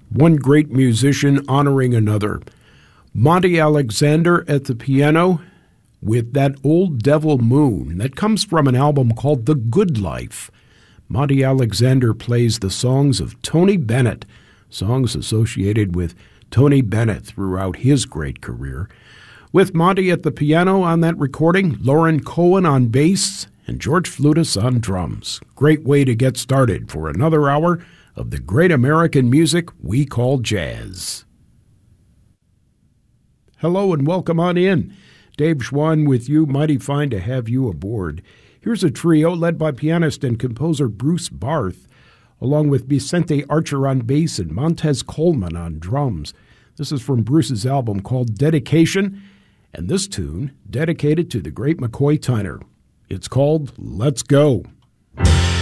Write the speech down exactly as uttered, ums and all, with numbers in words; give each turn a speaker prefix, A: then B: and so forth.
A: one great musician honoring another. Monty Alexander at the piano with That Old Devil Moon. That comes from an album called The Good Life. Monty Alexander plays the songs of Tony Bennett, songs associated with Tony Bennett throughout his great career. With Monty at the piano on that recording, Lauren Cohen on bass, and George Flutis on drums. Great way to get started for another hour of the great American music we call jazz. Hello and welcome on in. Dave Schwann with you. Mighty fine to have you aboard. Here's a trio led by pianist and composer Bruce Barth, along with Vicente Archer on bass and Montez Coleman on drums. This is from Bruce's album called Dedication, and this tune dedicated to the great McCoy Tyner. It's called Let's Go.